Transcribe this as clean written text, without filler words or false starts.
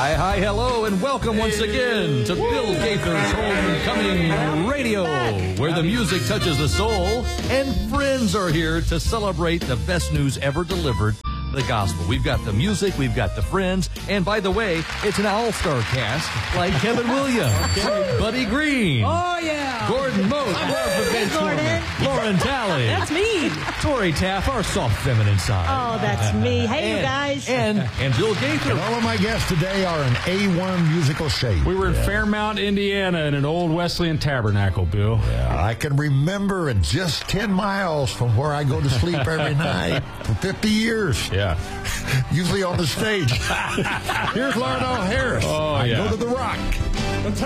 Hi, hello, and welcome once again to Bill Gaither's Homecoming Radio, where the music touches the soul, and friends are here to celebrate the best news ever delivered, the gospel. We've got the music, we've got the friends, and by the way, it's an all-star cast like Kevin Williams, Buddy Green, oh yeah, Gordon Moat, Lauren Talley. That's me. Tori Taff, our soft feminine side. Oh, that's me. Hey, you guys. And Bill Gaither. And all of my guests today are in A1 musical shape. We were in Fairmount, Indiana, in an old Wesleyan tabernacle, Bill. Yeah, I can remember it just 10 miles from where I go to sleep every night for 50 years. Yeah. Usually on the stage. Here's Larnell Harris. Oh, I yeah. go to the Rock.